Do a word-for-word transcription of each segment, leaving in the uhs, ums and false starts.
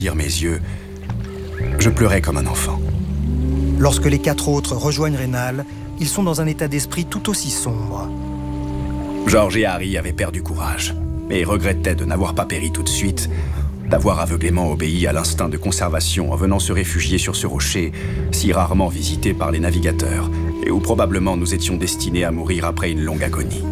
mes yeux, je pleurais comme un enfant. Lorsque les quatre autres rejoignent Raynal, ils sont dans un état d'esprit tout aussi sombre. George et Harry avaient perdu courage, et regrettaient de n'avoir pas péri tout de suite, d'avoir aveuglément obéi à l'instinct de conservation en venant se réfugier sur ce rocher, si rarement visité par les navigateurs, et où probablement nous étions destinés à mourir après une longue agonie.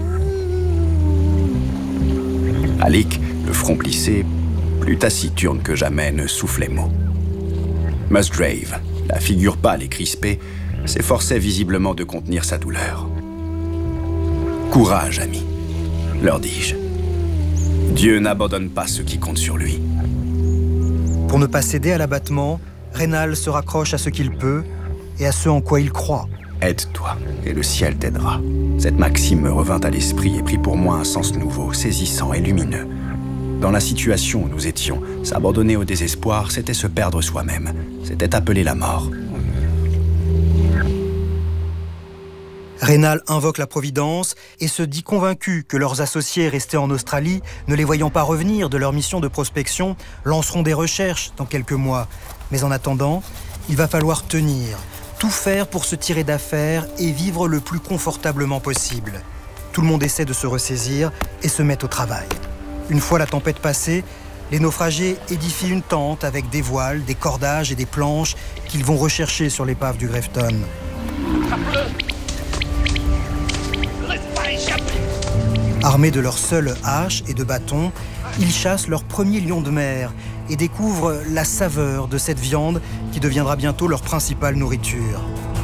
Alec, le front plissé, plus taciturne que jamais, ne soufflait mot. Musgrave, la figure pâle et crispée, s'efforçait visiblement de contenir sa douleur. « Courage, amis, leur dis-je. Dieu n'abandonne pas ceux qui comptent sur lui. » Pour ne pas céder à l'abattement, Raynal se raccroche à ce qu'il peut et à ce en quoi il croit. « Aide-toi, et le ciel t'aidera. » Cette maxime me revint à l'esprit et prit pour moi un sens nouveau, saisissant et lumineux. Dans la situation où nous étions, s'abandonner au désespoir, c'était se perdre soi-même. C'était appeler la mort. Raynal invoque la Providence et se dit convaincu que leurs associés restés en Australie, ne les voyant pas revenir de leur mission de prospection, lanceront des recherches dans quelques mois. Mais en attendant, il va falloir tenir, tout faire pour se tirer d'affaire et vivre le plus confortablement possible. Tout le monde essaie de se ressaisir et se met au travail. Une fois la tempête passée, les naufragés édifient une tente avec des voiles, des cordages et des planches qu'ils vont rechercher sur l'épave du Grafton. Armés de leurs seules haches et de bâtons, ils chassent leur premier lion de mer et découvrent la saveur de cette viande qui deviendra bientôt leur principale nourriture.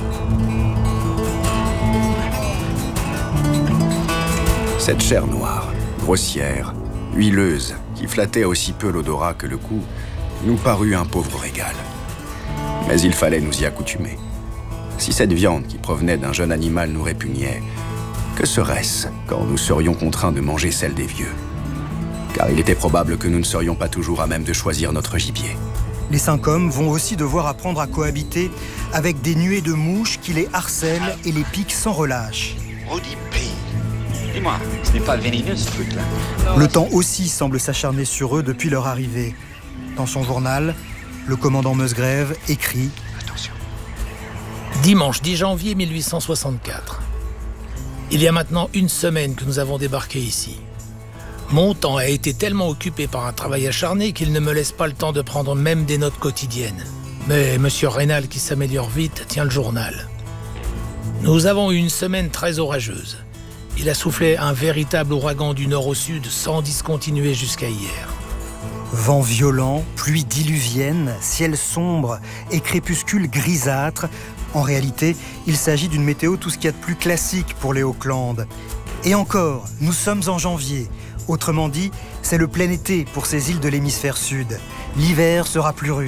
Cette chair noire, grossière, huileuse, qui flattait aussi peu l'odorat que le goût, nous parut un pauvre régal. Mais il fallait nous y accoutumer. Si cette viande qui provenait d'un jeune animal nous répugnait, que serait-ce quand nous serions contraints de manger celle des vieux? Car il était probable que nous ne serions pas toujours à même de choisir notre gibier. Les cinq hommes vont aussi devoir apprendre à cohabiter avec des nuées de mouches qui les harcèlent et les piquent sans relâche. Dis-moi, ce n'est pas vénéneux ce truc-là? Le temps aussi semble s'acharner sur eux depuis leur arrivée. Dans son journal, le commandant Musgrave écrit « Attention. Dimanche dix janvier mille huit cent soixante-quatre. Il y a maintenant une semaine que nous avons débarqué ici. Mon temps a été tellement occupé par un travail acharné qu'il ne me laisse pas le temps de prendre même des notes quotidiennes. Mais monsieur Raynal, qui s'améliore vite, tient le journal. Nous avons eu une semaine très orageuse. Il a soufflé un véritable ouragan du nord au sud sans discontinuer jusqu'à hier. Vent violent, pluie diluvienne, ciel sombre et crépuscule grisâtre. En réalité, il s'agit d'une météo tout ce qu'il y a de plus classique pour les Auckland. Et encore, nous sommes en janvier. Autrement dit, c'est le plein été pour ces îles de l'hémisphère sud. L'hiver sera plus rude.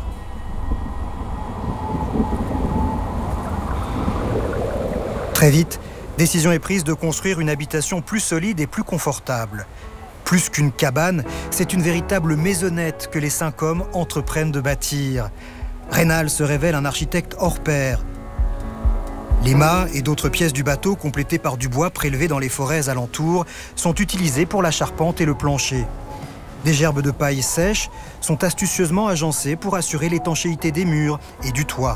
Très vite, décision est prise de construire une habitation plus solide et plus confortable. Plus qu'une cabane, c'est une véritable maisonnette que les cinq hommes entreprennent de bâtir. Raynal se révèle un architecte hors pair. Les mâts et d'autres pièces du bateau, complétées par du bois prélevé dans les forêts alentours, sont utilisées pour la charpente et le plancher. Des gerbes de paille sèches sont astucieusement agencées pour assurer l'étanchéité des murs et du toit.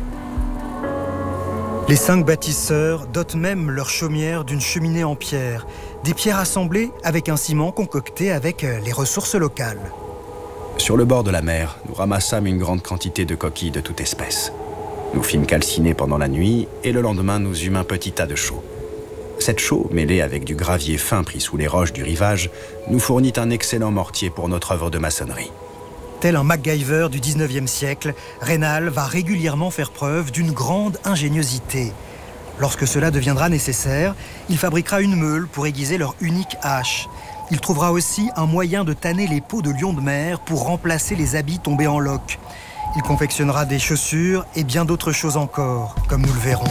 Les cinq bâtisseurs dotent même leur chaumière d'une cheminée en pierre, des pierres assemblées avec un ciment concocté avec les ressources locales. Sur le bord de la mer, nous ramassâmes une grande quantité de coquilles de toute espèce. Nous fîmes calciner pendant la nuit et le lendemain nous eûmes un petit tas de chaux. Cette chaux, mêlée avec du gravier fin pris sous les roches du rivage, nous fournit un excellent mortier pour notre œuvre de maçonnerie. Tel un MacGyver du dix-neuvième siècle, Raynal va régulièrement faire preuve d'une grande ingéniosité. Lorsque cela deviendra nécessaire, il fabriquera une meule pour aiguiser leur unique hache. Il trouvera aussi un moyen de tanner les peaux de lions de mer pour remplacer les habits tombés en loques. Il confectionnera des chaussures et bien d'autres choses encore, comme nous le verrons.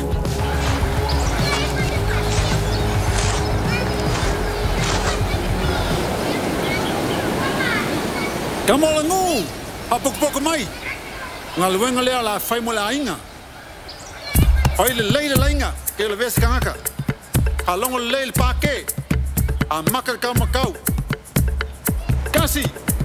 Kamolangu, apok-pok-mai. Ngalwengalea la faimolainga. Oi le leile lainga, ke le veskanga. Halongo leil pake. A makar kamakau. Kasi